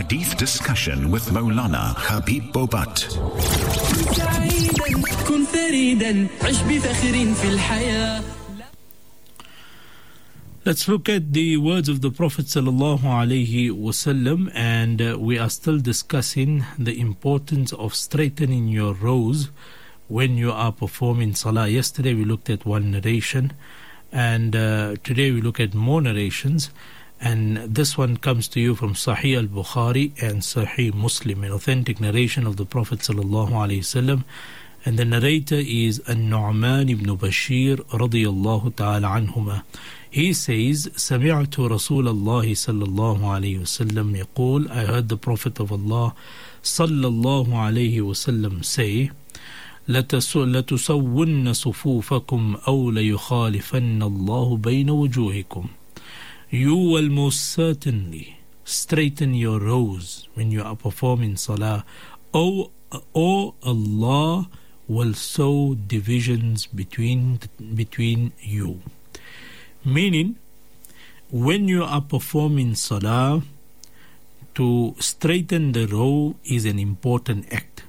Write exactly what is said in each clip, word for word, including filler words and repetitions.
Hadith discussion with Maulana Habib Bobat. Let's look at the words of the Prophet sallallahu alaihi wasallam, and uh, we are still discussing the importance of straightening your rows when you are performing salah. Yesterday we looked at one narration, and uh, today we look at more narrations, and this one comes to you from Sahih al-Bukhari and Sahih Muslim, an authentic narration of the Prophet sallallahu alaihi wasallam, and the narrator is An-Nu'man ibn Bashir radiyallahu ta'ala anhuma. He says, سمعت رسول الله صلى الله عليه وسلم يقول, I heard the Prophet of Allah صلى الله عليه وسلم say, لتسون صفوفكم أو ليخالفن الله بين وجوهكم. You will most certainly straighten your rows when you are performing salah, or, or Allah will sow divisions between between you. Meaning, when you are performing salah, to straighten the row is an important act.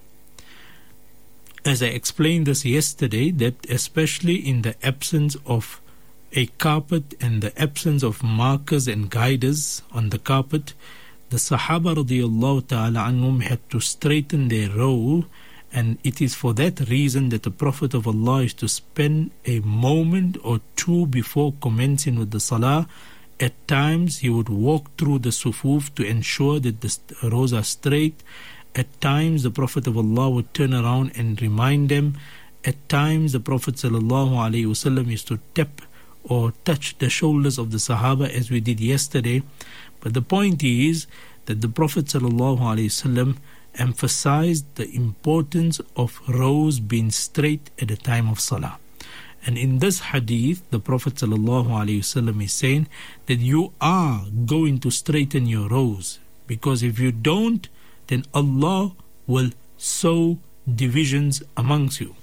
As I explained this yesterday, that especially in the absence of a carpet and the absence of markers and guiders on the carpet, the Sahaba radiyallahu ta'ala anhum had to straighten their row, and it is for that reason that the Prophet of Allah is to spend a moment or two before commencing with the salah. At times he would walk through the sufuf to ensure that the rows are straight. At times the Prophet of Allah would turn around and remind them. At times the Prophet sallallahu alaihi wasallam used to tap or touch the shoulders of the Sahaba, as we did yesterday. But the point is that the Prophet sallallahu alaihi wasallam emphasized the importance of rows being straight at the time of salah. And in this hadith, the Prophet sallallahu alaihi wasallam is saying that you are going to straighten your rows, because if you don't, then Allah will sow divisions amongst you.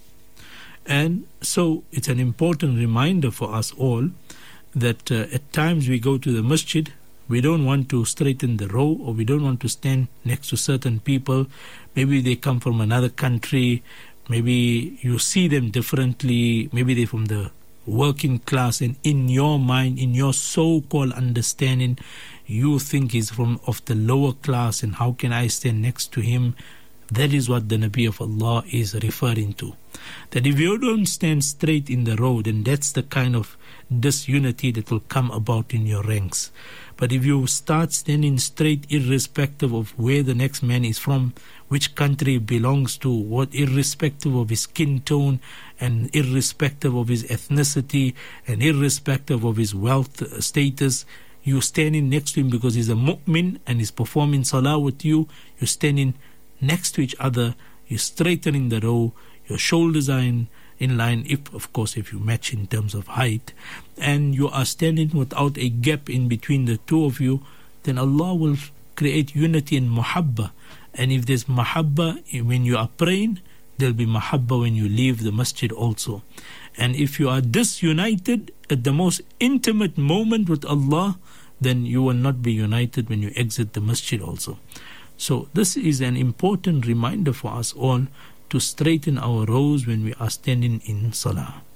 And so it's an important reminder for us all that uh, at times we go to the masjid, we don't want to straighten the row, or we don't want to stand next to certain people. Maybe they come from another country, maybe you see them differently, maybe they're from the working class, and in your mind, in your so-called understanding, you think he's from of the lower class, and how can I stand next to him? That is what the Nabi of Allah is referring to. That if you don't stand straight in the road, then that's the kind of disunity that will come about in your ranks. But if you start standing straight, irrespective of where the next man is from, which country he belongs to, what, irrespective of his skin tone, and irrespective of his ethnicity, and irrespective of his wealth status, you standing next to him because he's a mu'min and he's performing salah with you, you're standing next to each other, you're straightening the row, your shoulders are in, in line, if of course if you match in terms of height, and you are standing without a gap in between the two of you, then Allah will create unity and mahabbah. And if there's mahabbah when you are praying, there'll be mahabbah when you leave the masjid also. And if you are disunited at the most intimate moment with Allah, then you will not be united when you exit the masjid also. So this is an important reminder for us all to straighten our rows when we are standing in salah.